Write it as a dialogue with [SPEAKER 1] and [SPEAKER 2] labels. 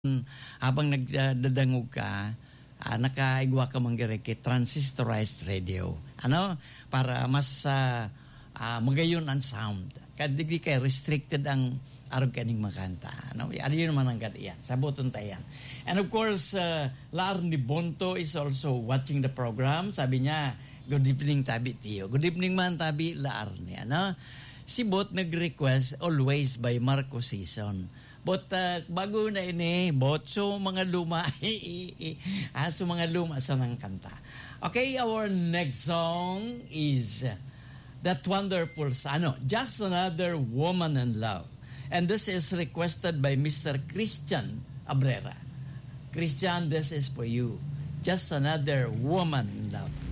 [SPEAKER 1] habang nagdadangog ka, nakaigwa ka kay transistorized radio. Para mas magayon ang sound. Kadigi kay restricted ang arog kaning makanta. Ano yun naman ang katiyan. Sabuton tayan. And of course, Lar ni Bonto is also watching the program. Sabi niya, good evening tabi tiyo. Good evening man tabi Lar ni. Si Bot nag-request Always by Marco Season. But bago na ini, Bot, so mga luma, so mga luma sa nang kanta. Okay, our next song is That Wonderful Just Another Woman in Love. And this is requested by Mr. Christian Abrera. Christian, this is for you. Just Another Woman in Love.